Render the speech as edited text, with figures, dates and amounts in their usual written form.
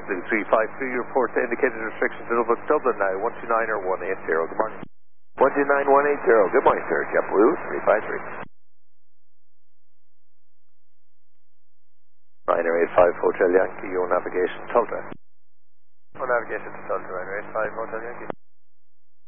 Blue 352, your report indicated restrictions to Dublin now, 129 or 180. Good morning. 129180. Good morning, sir. JetBlue 353. Ryanair 85 Hotel Yankee, your navigation Tulsa. For navigation to Tulsa, Ryanair 85 Hotel Yankee.